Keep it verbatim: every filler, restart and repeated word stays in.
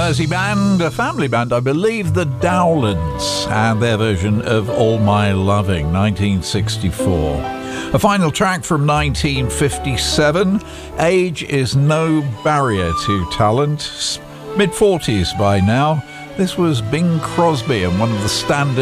Mersey band, a family band, I believe, the Dowlands, and their version of All My Loving, nineteen sixty-four. A final track from nineteen fifty-seven, Age is No Barrier to Talent, mid-forties by now. This was Bing Crosby and one of the standard